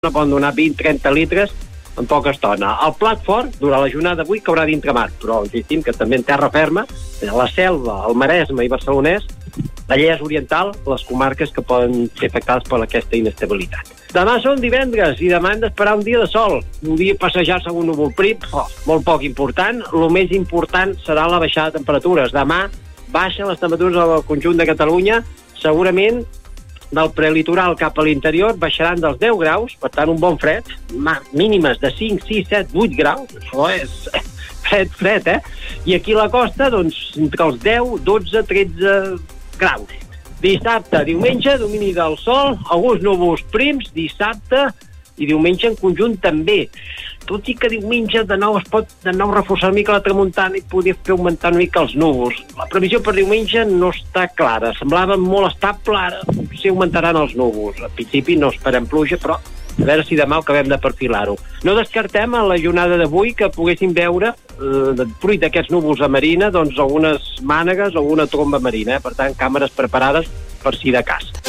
poden donar 20-30 litres en poca estona. El plat fort, durant la jornada d'avui, caurà d'intramat, però insistim que també en terra ferma, la Selva, el Maresme i Barcelonès, Vallès Oriental, les comarques que poden ser afectades per aquesta inestabilitat. Demà són divendres i demà hem d'esperar un dia de sol, un dia passejar segons un núvol prim, molt poc important. El més important serà la baixada de temperatures. Demà baixen les temperatures al conjunt de Catalunya, segurament del prelitoral cap a l'interior baixaran dels 10 graus, per tant un bon fred, mínimes de 5, 6, 7, 8 graus, això és fred, I aquí a la costa, doncs, entre els 10, 12, 13 graus. Dissabte, diumenge, domini del sol, alguns núvols prims, dissabte i diumenge en conjunt també. Tot i que diumenge de nou es pot reforçar una mica la tramuntana i poder fer augmentar una mica els núvols. La previsió per diumenge no està clara. Semblava molt estable, ara potser augmentaran els núvols. Al principi no esperem pluja, però a veure si demà acabem de perfilar-ho. No descartem a la jornada d'avui que poguéssim veure, fruit d'aquests núvols a marina, doncs algunes mànegues o alguna tromba marina. Per tant, càmeres preparades per si de cas.